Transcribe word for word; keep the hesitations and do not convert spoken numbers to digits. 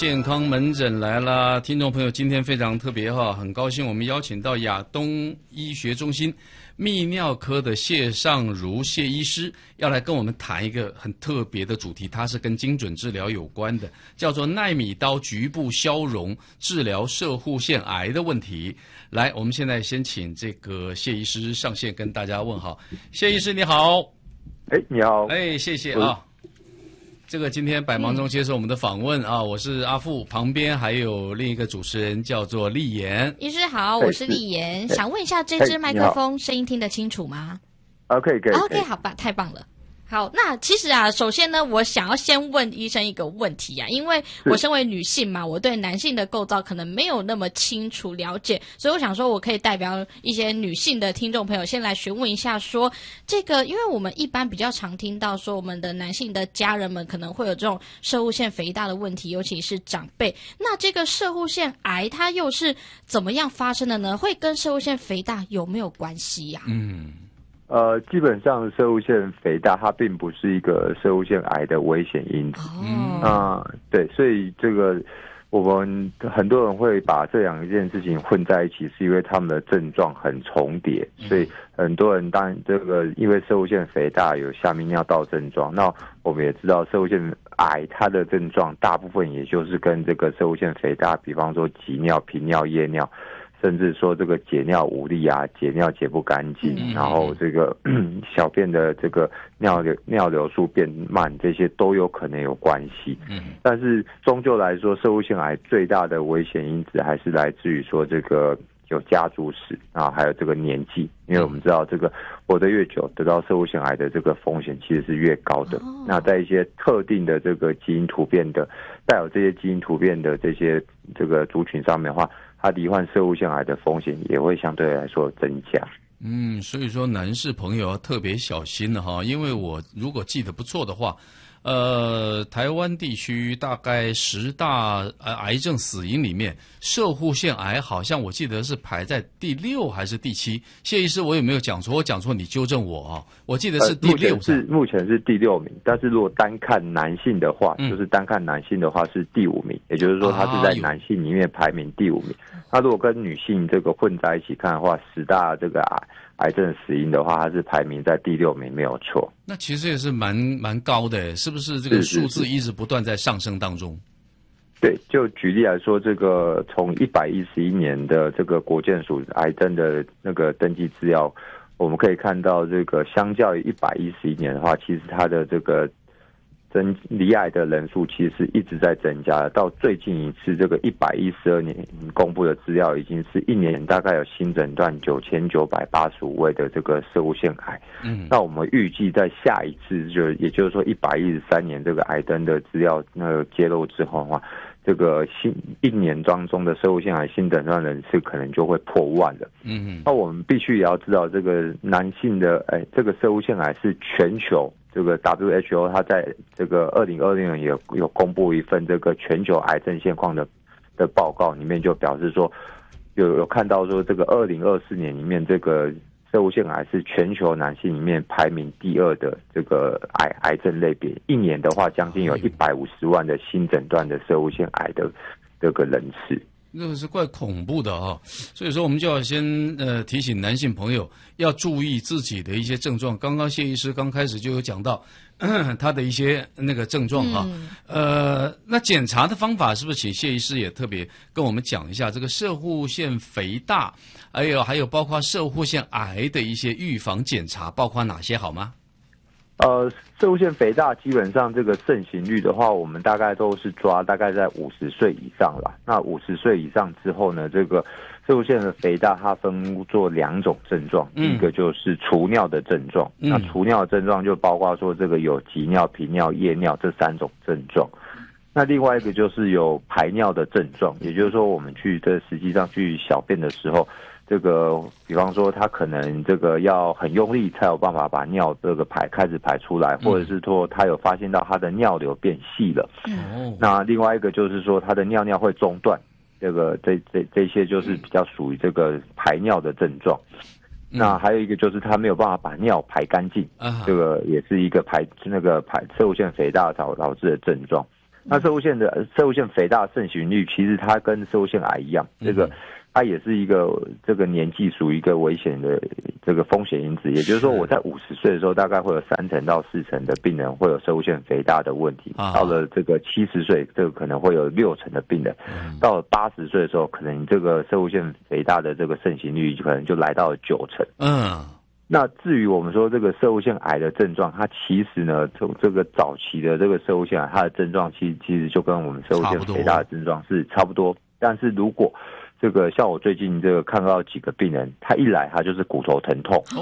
健康门诊来啦，听众朋友，今天非常特别哈，很高兴我们邀请到亚东医学中心泌尿科的谢尚如谢医师，要来跟我们谈一个很特别的主题，它是跟精准治疗有关的，叫做奈米刀局部消融治疗攝護腺癌的问题。来，我们现在先请这个谢医师上线跟大家问好。谢医师你好。 哎，你好。 哎，谢谢啊。这个今天百忙中接受我们的访问啊，我是阿富，旁边还有另一个主持人叫做丽妍。 医师好，我是丽妍，想问一下这支麦克风声音听得清楚吗？ 啊，可以可以。 OK， 好吧，太棒了。好，那其实啊，首先呢，我想要先问医生一个问题啊，因为我身为女性嘛，我对男性的构造可能没有那么清楚了解，所以我想说，我可以代表一些女性的听众朋友，先来询问一下说，这个，因为我们一般比较常听到说，我们的男性的家人们可能会有这种攝護腺肥大的问题，尤其是长辈。那这个攝護腺癌它又是怎么样发生的呢？会跟攝護腺肥大有没有关系呀、啊？ 嗯。呃，基本上攝護腺肥大它并不是一个攝護腺癌的危险因子。哦。啊、呃，对，所以这个我们很多人会把这两件事情混在一起，是因为他们的症状很重叠，所以很多人当然这个因为攝護腺肥大有下泌尿道症状，那我们也知道攝護腺癌它的症状大部分也就是跟这个攝護腺肥大，比方说急尿、频尿、夜尿。甚至说这个解尿无力啊，解尿解不干净，嗯、然后这个小便的这个尿流尿流速变慢，这些都有可能有关系。嗯，但是终究来说，攝護腺癌最大的危险因子还是来自于说这个有家族史啊，还有这个年纪，因为我们知道这个活得越久，得到攝護腺癌的这个风险其实是越高的。哦、那在一些特定的这个基因突变的带有这些基因突变的这些这个族群上面的话，它罹患攝護腺癌的风险也会相对来说增加。 嗯，所以说男士朋友要特别小心了哈，因为我如果记得不错的话，呃，台湾地区大概十大呃癌症死因里面，攝護腺癌好像我记得是排在第六还是第七？谢医师，我有没有讲错？我讲错你纠正我啊！我记得是第六、呃， 目前是目前是第六名，但是如果单看男性的话，嗯、就是单看男性的话是第五名，也就是说他是在男性里面排名第五名。那、啊、如果跟女性这个混在一起看的话，十大这个癌癌症死因的话，它是排名在第六名，没有错。 那其实也是蛮蛮高的，是不是？这个数字一直不断在上升当中。 对，就举例来说，这个从一百一十一年的这个国健署癌症的那个登记资料，我们可以看到，这个相较于一百一十一年的话，其实它的这个增罹癌的人数其实是一直在增加的，到最近一次这个一百一十二年公布的资料，已经是一年大概有新诊断九千九百八十五位的这个攝護腺癌。嗯，那我们预计在下一次就也就是说一百一十三年这个癌登的资料那个揭露之后的话，这个新一年当中的攝護腺癌新诊断人次可能就会破万了。嗯，那我们必须也要知道，这个男性的哎，这个攝護腺癌是全球。这个 W H O 它在这个二零二零年也有有公布一份这个全球癌症现况的的报告，里面就表示说，有有看到说这个二零二四年里面这个攝護腺癌是全球男性里面排名第二的这个癌癌症类别，一年的话将近有一百五十万的新诊断的攝護腺癌的这个人次。 那个是怪恐怖的啊、哦，所以说我们就要先呃提醒男性朋友要注意自己的一些症状。刚刚谢医师刚开始就有讲到他的一些那个症状啊，嗯、呃，那检查的方法是不是请谢医师也特别跟我们讲一下这个攝護腺肥大，还有还有包括攝護腺癌的一些预防检查，包括哪些好吗？ 呃，攝護腺肥大基本上这个盛行率的话，我们大概都是抓大概在五十岁以上啦。那五十岁以上之后呢，这个攝護腺的肥大它分作两种症状，嗯、一个就是除尿的症状，嗯、那除尿的症状就包括说这个有急尿、频尿、夜尿这三种症状。那另外一个就是有排尿的症状，也就是说我们去这实际上去小便的时候。这个，比方说，他可能这个要很用力才有办法把尿这个排开始排出来，或者是说他有发现到他的尿流变细了。嗯，那另外一个就是说，他的尿尿会中断，这个这这这些就是比较属于这个排尿的症状。那还有一个就是他没有办法把尿排干净，这个也是一个排那个排攝護腺肥大导导致的症状。 那攝護腺的攝護腺肥大盛行率，其实它跟攝護腺癌一样，这个它也是一个这个年纪属于一个危险的这个风险因子。也就是说，我在五十岁的时候，大概会有三成到四成的病人会有攝護腺肥大的问题。啊、到了这个七十岁，这个可能会有六成的病人。嗯、到了八十岁的时候，可能这个攝護腺肥大的这个盛行率可能就来到了九成。嗯。那至于我们说这个攝護腺癌的症状，它其实呢，从这个早期的这个攝護腺癌，它的症状其实其实就跟我们攝護腺肥大的症状是差不多。但是如果这个像我最近这个看到几个病人，他一来他就是骨头疼痛。